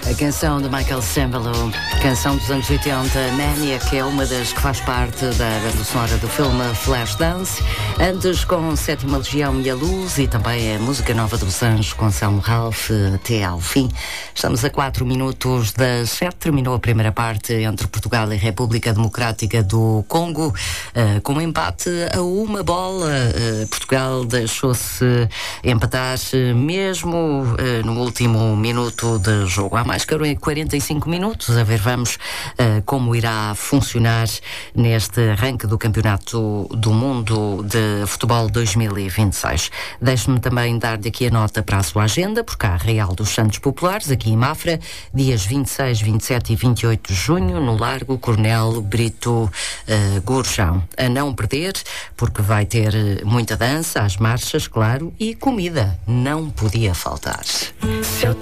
A canção de Michael Cembalo, canção dos anos 80, Nania, que é uma das que faz parte da banda sonora do filme Flashdance. Antes com Sétima Legião e a Luz, e também a música nova dos Anjos com Anselmo Ralph, até ao fim. Estamos a 4 minutos das 7. Terminou a primeira parte entre Portugal e República Democrática do Congo, com um empate a uma bola. Portugal deixou-se empatar mesmo no último minuto de jogo. Há mais que 45 minutos. A ver, vamos como irá funcionar neste arranque do Campeonato do Mundo de Futebol 2026. Deixe-me também dar-lhe aqui a nota para a sua agenda, porque há Real dos Santos Populares, aqui em Mafra, dias 26, 27 e 28 de junho, no Largo Coronel Brito Gurjão. A não perder, porque vai ter muita dança, as marchas, claro, e comida. Não podia faltar. Se eu